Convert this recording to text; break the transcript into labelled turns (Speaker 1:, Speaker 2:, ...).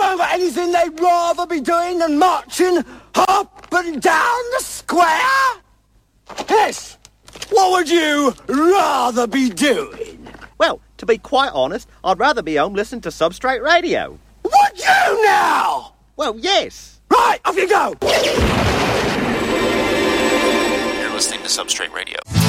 Speaker 1: Anyone got anything they'd rather be doing than marching up and down the square? Yes. What would you rather be doing?
Speaker 2: Well, to be quite honest, I'd rather be home listening to Substrate Radio.
Speaker 1: Would you now?
Speaker 2: Well, yes.
Speaker 1: Right, off you go.
Speaker 3: You're listening to Substrate Radio.